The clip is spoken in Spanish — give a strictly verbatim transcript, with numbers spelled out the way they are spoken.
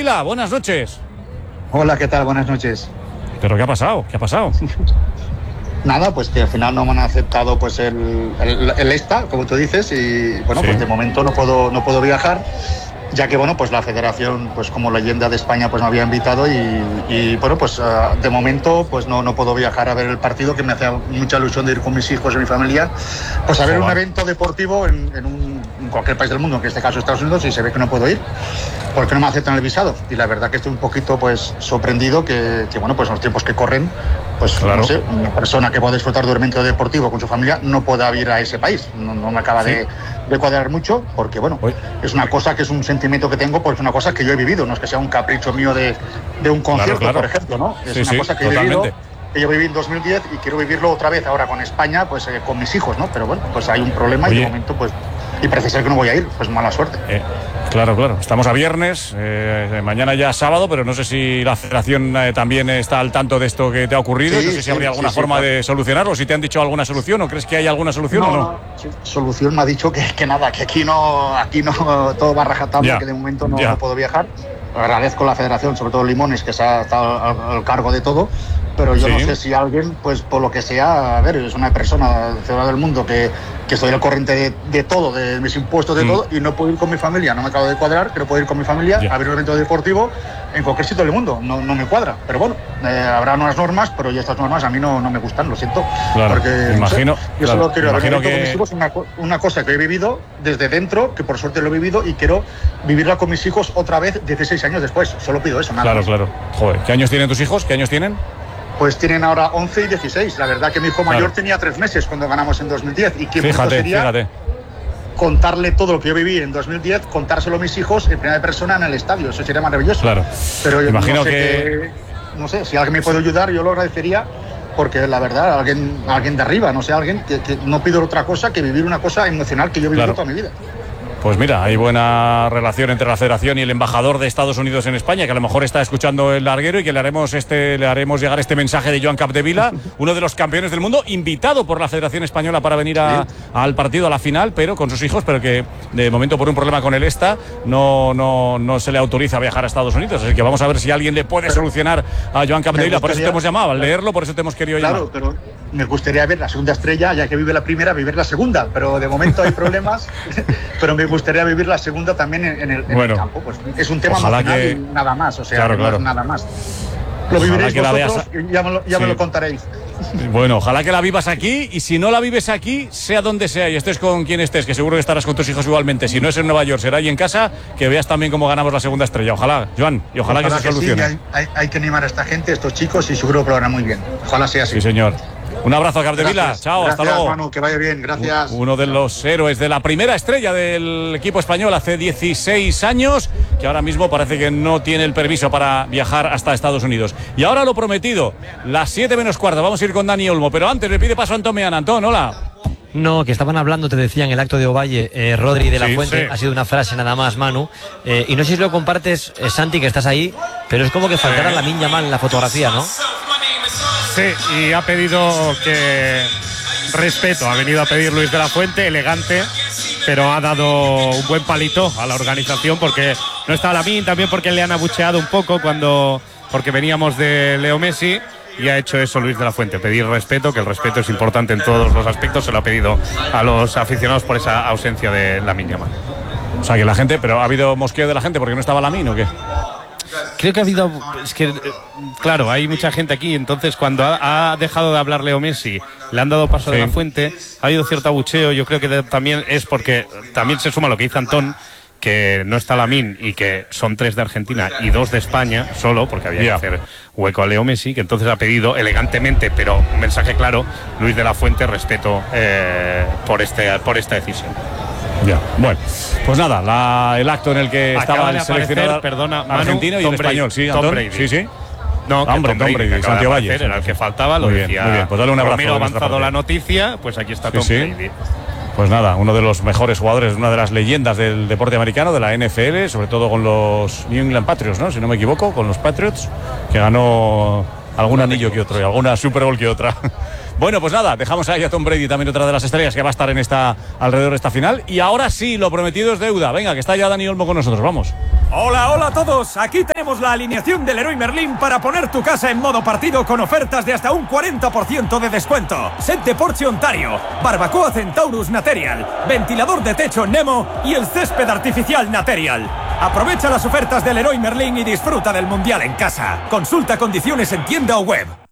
Capdevila, buenas noches. Hola, ¿qué tal? Buenas noches. ¿Pero qué ha pasado? ¿Qué ha pasado? Nada, pues que al final no me han aceptado pues el, el, el ESTA, como tú dices, y bueno, sí. pues de momento no puedo, no puedo viajar, ya que bueno, pues la federación, pues como leyenda de España, pues me había invitado y, y bueno, pues uh, de momento pues no, no puedo viajar a ver el partido, que me hace mucha ilusión de ir con mis hijos y mi familia, pues a ver un evento deportivo en, en, un, en cualquier país del mundo, en este caso Estados Unidos, y se ve que no puedo ir, porque no me aceptan el visado. Y la verdad que estoy un poquito pues sorprendido que, que bueno, pues en los tiempos que corren, pues claro. no sé, una persona que pueda disfrutar de un evento deportivo con su familia no pueda ir a ese país. No, no me acaba sí. de, de cuadrar mucho, porque bueno, Uy. es una cosa que es un sentimiento que tengo, porque es una cosa que yo he vivido, no es que sea un capricho mío de, de un concierto, claro, claro. por ejemplo, ¿no? Es sí, una sí, cosa que totalmente. he vivido, que yo viví en dos mil diez y quiero vivirlo otra vez ahora con España, pues eh, con mis hijos, ¿no? Pero bueno, pues hay un problema Oye. y de momento pues y parece ser que no voy a ir, pues mala suerte. Eh, claro, claro. Estamos a viernes, eh, mañana ya sábado, pero no sé si la federación eh, también está al tanto de esto que te ha ocurrido. Sí, no sé si sí, habría alguna sí, forma sí, claro. de solucionarlo, si te han dicho alguna solución o crees que hay alguna solución no, o no. no sí, solución me ha dicho que, que nada, que aquí no, aquí no todo va rajatable, que de momento no, no puedo viajar. Agradezco a la federación, sobre todo Limones, que se ha estado al, al cargo de todo. Pero yo sí. no sé si alguien, pues por lo que sea, a ver, es una persona ciudadana del mundo que, que estoy al corriente de, de todo, de mis impuestos, de mm. todo, y no puedo ir con mi familia, no me acabo de cuadrar, pero puedo ir con mi familia yeah. a ver un evento deportivo en cualquier sitio del mundo, no, no me cuadra. Pero bueno, eh, habrá unas normas, pero ya estas normas a mí no, no me gustan, lo siento. Claro, porque imagino, no sé, yo claro, solo quiero imagino haber un evento que... con mis hijos, una, una cosa que he vivido desde dentro, que por suerte lo he vivido, y quiero vivirla con mis hijos otra vez dieciséis años después. Solo pido eso, nada Claro, más. claro. Joder, ¿qué años tienen tus hijos? ¿Qué años tienen? Pues tienen ahora once y dieciséis. La verdad que mi hijo mayor claro. tenía tres meses cuando ganamos en dos mil diez. Y qué fíjate, sería fíjate. contarle todo lo que yo viví en dos mil diez, contárselo a mis hijos en primera persona en el estadio. Eso sería maravilloso. Claro. Pero yo imagino no sé que... que... No sé, si alguien me puede ayudar, yo lo agradecería, porque la verdad, alguien, alguien de arriba, no sé, alguien que, que no pido otra cosa que vivir una cosa emocional que yo he vivido claro. toda mi vida. Pues mira, hay buena relación entre la Federación y el embajador de Estados Unidos en España, que a lo mejor está escuchando el larguero y que le haremos este, le haremos llegar este mensaje de Joan Capdevila, uno de los campeones del mundo, invitado por la Federación Española para venir a, sí. al partido, a la final, pero con sus hijos, pero que de momento por un problema con el ESTA no, no, no se le autoriza a viajar a Estados Unidos. Así que vamos a ver si alguien le puede solucionar a Joan Capdevila. Por eso te hemos llamado, al leerlo, por eso te hemos querido claro, llamar. Claro, pero me gustaría ver la segunda estrella, ya que vive la primera, vivir la segunda, pero de momento hay problemas, pero me gustaría vivir la segunda también en, en, el, en bueno, el campo. Pues es un tema emocional que... y nada más, o sea, claro, claro. no es nada más. Lo viviréis vosotros veas... y ya, me lo, ya sí. me lo contaréis. Bueno, ojalá que la vivas aquí, y si no la vives aquí, sea donde sea y estés con quien estés, que seguro que estarás con tus hijos igualmente. Si no es en Nueva York, será ahí en casa, que veas también cómo ganamos la segunda estrella. Ojalá, Joan, y ojalá, ojalá que se solucione. Sí, hay, hay que animar a esta gente, a estos chicos, y seguro que lo harán muy bien. Ojalá sea así. Sí, señor. Un abrazo, Capdevila. Chao, gracias, hasta luego. Manu, que vaya bien, gracias. Uno de los héroes de la primera estrella del equipo español hace dieciséis años, que ahora mismo parece que no tiene el permiso para viajar hasta Estados Unidos. Y ahora lo prometido, las siete menos cuarto, vamos a ir con Dani Olmo, pero antes le pide paso a Antón Meana. Antón, hola. No, que estaban hablando, te decía, en el acto de Ovalle, eh, Rodri de la sí, Fuente, sí. ha sido una frase nada más, Manu, eh, y no sé si lo compartes, eh, Santi, que estás ahí, pero es como que faltara sí. Lamine Yamal en la fotografía, ¿no? Sí, y ha pedido que respeto, ha venido a pedir Luis de la Fuente, elegante, pero ha dado un buen palito a la organización porque no está Lamine, también porque le han abucheado un poco cuando porque veníamos de Leo Messi. Y ha hecho eso Luis de la Fuente, pedir respeto, que el respeto es importante en todos los aspectos. Se lo ha pedido a los aficionados por esa ausencia de Lamine Yamal. O sea, que la gente, pero ¿ha habido mosqueo de la gente porque no estaba Lamine o qué? Creo que ha habido, es que, claro, hay mucha gente aquí, entonces cuando ha, ha dejado de hablar Leo Messi, le han dado paso sí. de la Fuente, ha habido cierto abucheo. Yo creo que también es porque también se suma lo que dice Antón, que no está Lamine y que son tres de Argentina y dos de España solo, porque había yeah. que hacer hueco a Leo Messi, que entonces ha pedido elegantemente, pero un mensaje claro, Luis de la Fuente, respeto eh, por, este, por esta decisión. Ya, bueno, pues nada, la, el acto en el que estaba el seleccionador perdona, Manu, argentino y el español, sí, Antón, sí, sí. No, hombre, Tom Brady, Brady, Santiago Valle, era el que faltaba, lo muy decía. Bien, muy bien, pues dale un abrazo. Romero ha avanzado la noticia, pues aquí está Tom sí, sí. Brady. Pues nada, uno de los mejores jugadores, una de las leyendas del deporte americano, de la N F L, sobre todo con los New England Patriots, ¿no? Si no me equivoco, con los Patriots, que ganó algún anillo que otro y alguna Super Bowl que otra. Bueno, pues nada, dejamos ahí a Tom Brady, también otra de las estrellas que va a estar en esta alrededor de esta final. Y ahora sí, lo prometido es deuda. Venga, que está ya Dani Olmo con nosotros, vamos. Hola, hola a todos. Aquí tenemos la alineación del Leroy Merlin para poner tu casa en modo partido con ofertas de hasta un cuarenta por ciento de descuento. Set de Porsche Ontario, barbacoa Centaurus Material, ventilador de techo Nemo y el césped artificial Material. Aprovecha las ofertas del Leroy Merlin y disfruta del Mundial en casa. Consulta condiciones en tienda o web.